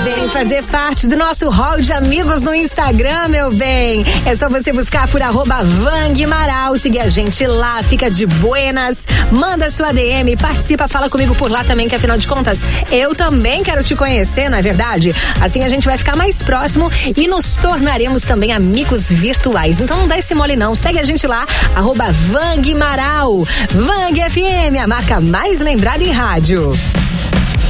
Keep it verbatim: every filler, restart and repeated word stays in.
Vem fazer parte do nosso hall de amigos no Instagram, meu bem. É só você buscar por arroba Van Guimarães, seguir a gente lá, fica de buenas, manda sua D M, participa, fala comigo por lá também, que afinal de contas, eu também quero te conhecer, não é verdade? Assim a gente vai ficar mais próximo e nos tornaremos também amigos virtuais. Então não dá esse mole não, segue a gente lá, arroba Van Guimarães. Vang F M, a marca mais lembrada em rádio.